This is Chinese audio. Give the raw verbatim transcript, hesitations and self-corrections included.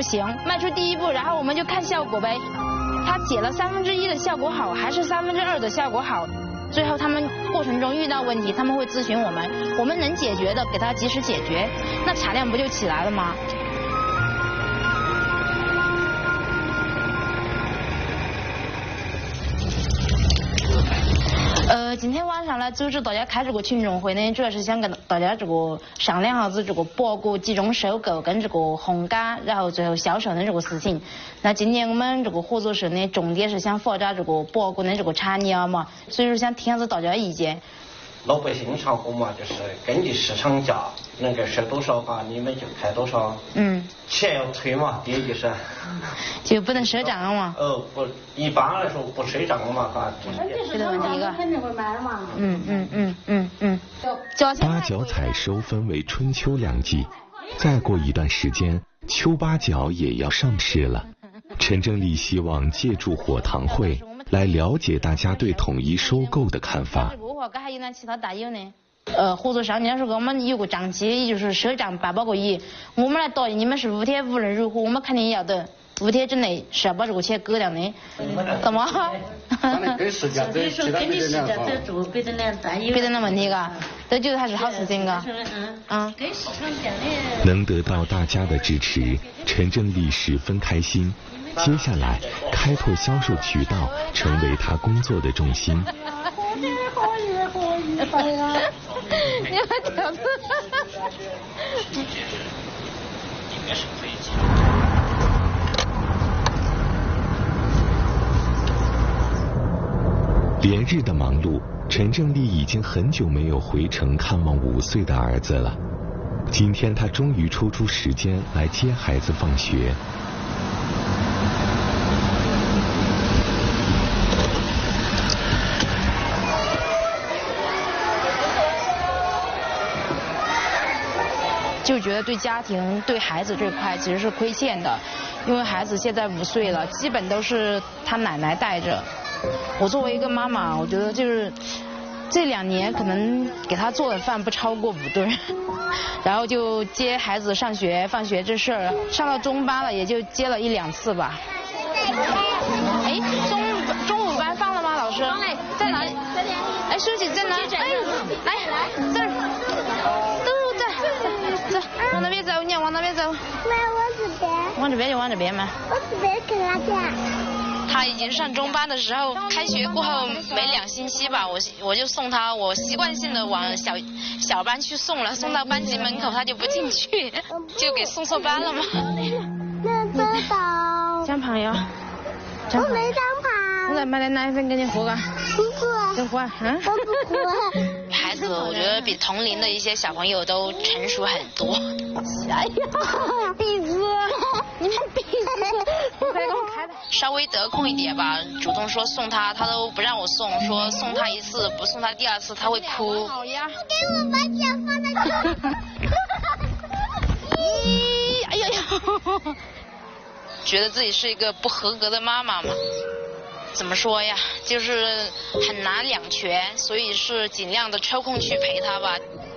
就行，迈出第一步，然后我们就看效果呗。他解了三分之一的效果好，还是三分之二的效果好？最后他们过程中遇到问题，他们会咨询我们，我们能解决的给他及时解决，那产量不就起来了吗？呃，今天晚上呢，组织大家开这个群众会呢，主要是想跟大家这个商量下子这个包谷集中收购跟这个烘干，然后最后销售的这个事情。那今年我们这个合作社呢，重点是想发展这个包谷的这个产业嘛，所以说想听下子大家意见。 老百姓上货嘛，就是根据市场价能够收多少吧，你们就开多少。嗯。钱要退嘛，第一就是。 就不能赊账嘛。 呃，不，一般来说不赊账嘛，哈。 这个问题个。 肯定会买嘛。 嗯嗯嗯嗯嗯。 八角采收分为春秋两季，再过一段时间，秋八角也要上市了。陈正丽希望借助火塘会来了解大家对统一收购的看法。 还有呢，其他大友呢？呃，合作商家说给我们有个账期，也就是赊账八百个亿，我们来答应你们是五天无论如何，我们肯定要的，五天之内是要把这个钱给掉的。怎么？ 跟市价这其他别的两方， 别的两大友， 别的那问题嘎，这就是还是好事情嘎。 嗯嗯。跟市场价的。 能得到大家的支持，陈正丽十分开心。接下来，开拓销售渠道成为他工作的重心。 你们屌丝！ 连日的忙碌，陈正丽已经很久没有回城看望五岁的儿子了。今天他终于抽出时间来接孩子放学。 就觉得对家庭、对孩子这块其实是亏欠的，因为孩子现在五岁了，基本都是他奶奶带着。我作为一个妈妈，我觉得就是这两年可能给他做的饭不超过五顿，然后就接孩子上学、放学这事儿，上到中班了也就接了一两次吧。哎，中中午班放了吗？老师？在哪里？哎，书记在哪？哎，来这儿。走，往那边走，你要往那边走。 妈，往这边。 往这边就往这边嘛。 我这边去哪边？ 他已经上中班的时候，开学过后没两星期吧，我我就送他，我习惯性的往小小班去送了，送到班级门口他就不进去，就给送错班了嘛。 那知道。 张朋友。 我没张朋。 我再买点奶粉给你喝个。 不喝。 不喝，嗯。 我不喝。 孩子，我觉得比同龄的一些小朋友都成熟很多。哎呀，闭嘴！你们闭嘴！再给我开的。稍微得空一点吧，主动说送他，他都不让我送，说送他一次，不送他第二次他会哭。好呀。 给我把脚放在这。 咦，哎呀呀！觉得自己是一个不合格的妈妈嘛。怎么说呀，就是很难两全，所以是尽量的抽空去陪他吧。